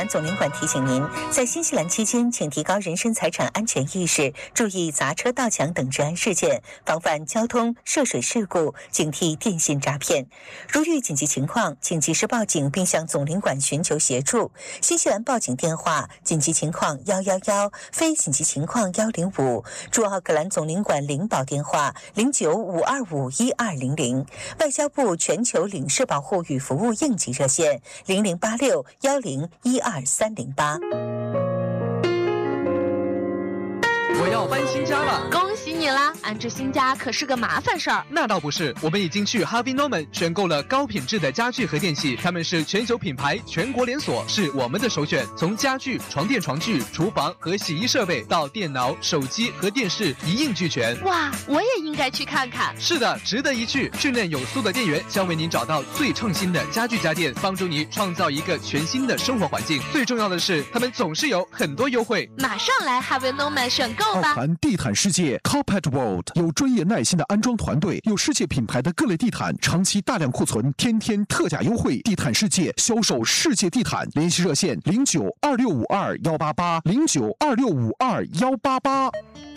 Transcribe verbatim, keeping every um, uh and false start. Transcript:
总领馆提醒您，在新西兰期间，请提高人身财产安全意识，注意砸车、盗抢等治安事件，防范交通涉水事故，警惕电信诈骗。如遇紧急情况，请及时报警并向总领馆寻求协助。新西兰报警电话：紧急情况一一一，非紧急情况一零五。驻奥克兰总领馆领保电话：零九五二五一二零零。外交部全球领事保护与服务应急热线：零零八六幺零一二三零八。 我要搬新家了， 恭喜你啦！安置新家可是个麻烦事儿。 那倒不是，我们已经去 Harvey Norman 选购了高品质的家具和电器，他们是全球品牌，全国连锁，是我们的首选。从家具、床垫、床具、厨房和洗衣设备到电脑、手机和电视，一应俱全。 哇，我也应该去看看。 是的，值得一去。训练有素的店员将为您找到最创新的家具家电，帮助你创造一个全新的生活环境。最重要的是，他们总是有很多优惠。 马上来 Harvey Norman 选购吧！ 奥涵地毯世界 Carpet World 有专业耐心的安装团队，有世界品牌的各类地毯，长期大量库存，天天特价优惠。地毯世界销售世界地毯，联系热线零九二六五二幺八八零九二六五二幺八八。